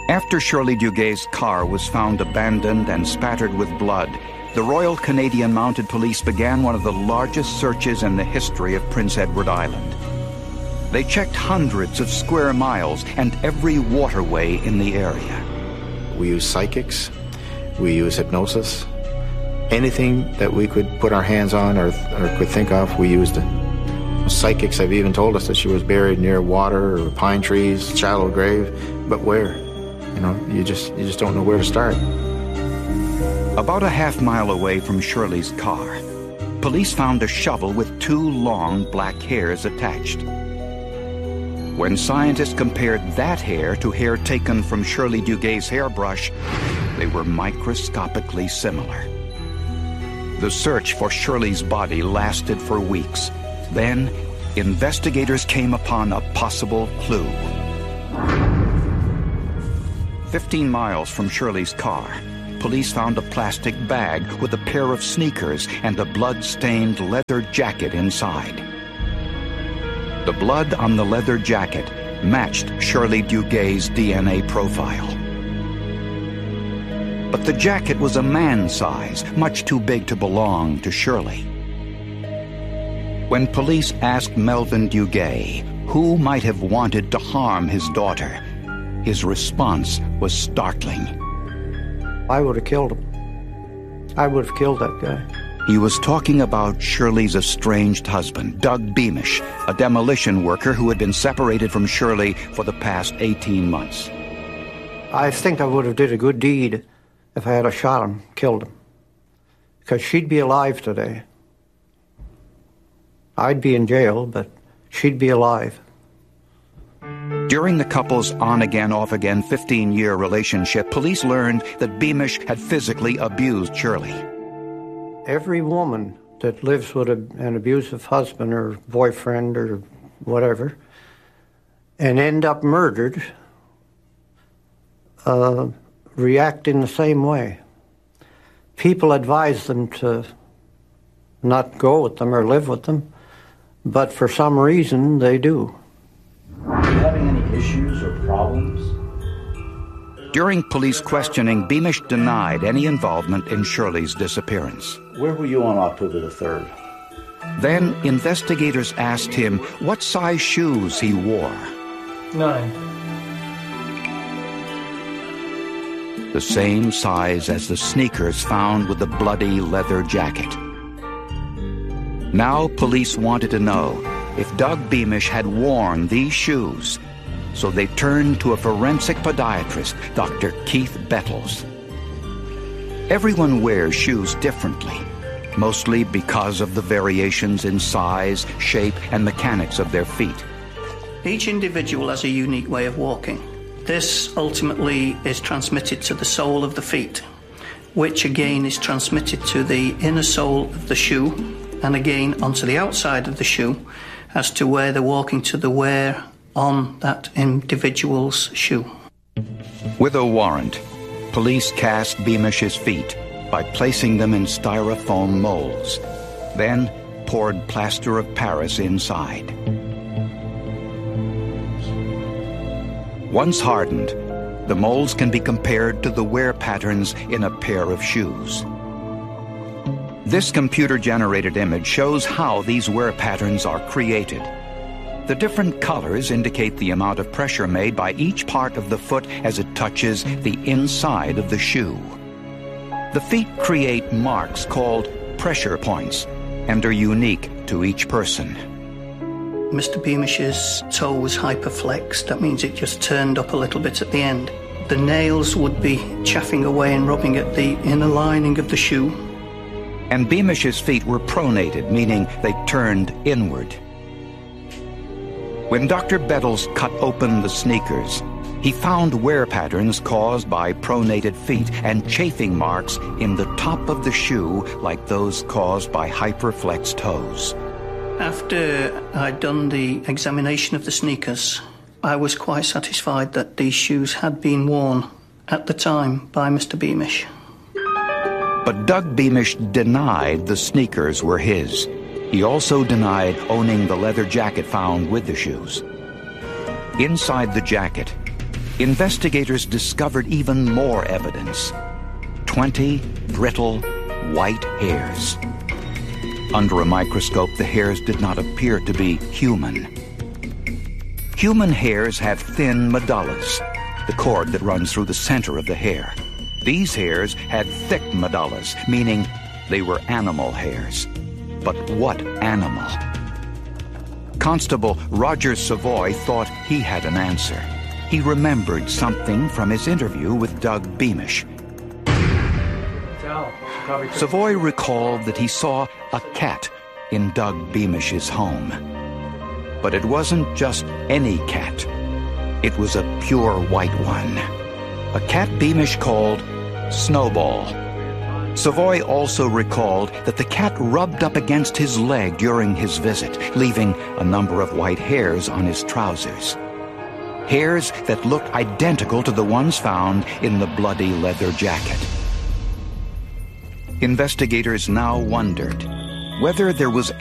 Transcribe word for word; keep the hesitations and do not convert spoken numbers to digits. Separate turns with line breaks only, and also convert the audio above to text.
After Shirley Duguay's car was found abandoned and spattered with blood, the Royal Canadian Mounted Police began one of the largest searches in the history of Prince Edward Island. They checked hundreds of square miles and every waterway in the area.
We use psychics, we use hypnosis. Anything that we could put our hands on or, or could think of, we used it. Psychics have even told us that she was buried near water or pine trees, shallow grave, but where? You know, you just, you just don't know where to start.
About a half mile away from Shirley's car, police found a shovel with two long black hairs attached. When scientists compared that hair to hair taken from Shirley Duguay's hairbrush, they were microscopically similar. The search for Shirley's body lasted for weeks. Then, investigators came upon a possible clue. Fifteen miles from Shirley's car, police found a plastic bag with a pair of sneakers and a blood-stained leather jacket inside. The blood on the leather jacket matched Shirley Duguay's D N A profile. But the jacket was a man's size, much too big to belong to Shirley. When police asked Melvin Dugay who might have wanted to harm his daughter, his response was startling.
I would have killed him. I would have killed that guy.
He was talking about Shirley's estranged husband, Doug Beamish, a demolition worker who had been separated from Shirley for the past eighteen months.
I think I would have did a good deed if I had a shot him, killed him. Because she'd be alive today. I'd be in jail, but she'd be alive.
During the couple's on-again, off-again fifteen-year relationship, police learned that Beamish had physically abused Shirley.
Every woman that lives with a, an abusive husband or boyfriend or whatever and end up murdered uh, react in the same way. People advise them to not go with them or live with them, but for some reason they do.
Are you having any issues or problems?
During police questioning, Beamish denied any involvement in Shirley's disappearance.
Where were you on October the third?
Then investigators asked him what size shoes he wore.
Nine.
The same size as the sneakers found with the bloody leather jacket. Now police wanted to know if Doug Beamish had worn these shoes, so they turned to a forensic podiatrist, Doctor Keith Bettles. Everyone wears shoes differently, mostly because of the variations in size, shape, and mechanics of their feet.
Each individual has a unique way of walking. This ultimately is transmitted to the sole of the feet, which again is transmitted to the inner sole of the shoe, and again onto the outside of the shoe, as to where they're walking to the wear on that individual's shoe.
With a warrant, police cast Beamish's feet by placing them in styrofoam molds, then poured plaster of Paris inside. Once hardened, the molds can be compared to the wear patterns in a pair of shoes. This computer-generated image shows how these wear patterns are created. The different colors indicate the amount of pressure made by each part of the foot as it touches the inside of the shoe. The feet create marks called pressure points and are unique to each person.
Mister Beamish's toe was hyperflexed. That means it just turned up a little bit at the end. The nails would be chaffing away and rubbing at the inner lining of the shoe.
And Beamish's feet were pronated, meaning they turned inward. When Doctor Bettles cut open the sneakers, he found wear patterns caused by pronated feet and chafing marks in the top of the shoe like those caused by hyperflexed toes.
After I'd done the examination of the sneakers, I was quite satisfied that these shoes had been worn at the time by Mister Beamish.
But Doug Beamish denied the sneakers were his. He also denied owning the leather jacket found with the shoes. Inside the jacket, investigators discovered even more evidence. Twenty brittle, white hairs. Under a microscope, the hairs did not appear to be human. Human hairs have thin medullas, the cord that runs through the center of the hair. These hairs had thick medullas, meaning they were animal hairs. But what animal? Constable Roger Savoy thought he had an answer. He remembered something from his interview with Doug Beamish. Savoy recalled that he saw a cat in Doug Beamish's home. But it wasn't just any cat. It was a pure white one. A cat Beamish called Snowball. Savoy also recalled that the cat rubbed up against his leg during his visit, leaving a number of white hairs on his trousers. Hairs that looked identical to the ones found in the bloody leather jacket. Investigators now wondered whether there was